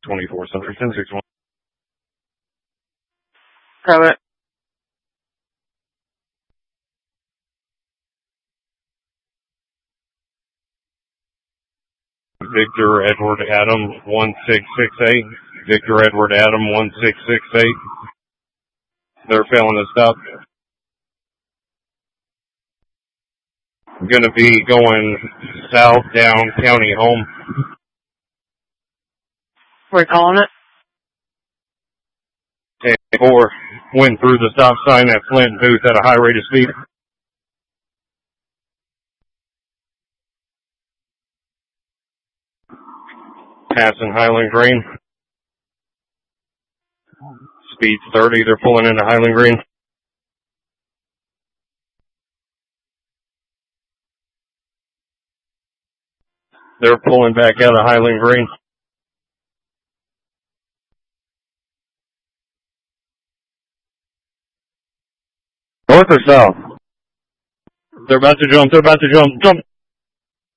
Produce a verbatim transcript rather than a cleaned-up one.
twenty-four Century, ten six one. Have it. Victor Edward Adam, one six six eight. Victor Edward Adam, one six six eight. They're failing to stop. Going to be going south down County Home. We're calling it. ten four went through the stop sign at Flint Booth at a high rate of speed. Passing Highland Green. Speed's thirty. They're pulling into Highland Green. They're pulling back out of Highland Green. North or south? They're about to jump. They're about to jump. Jump.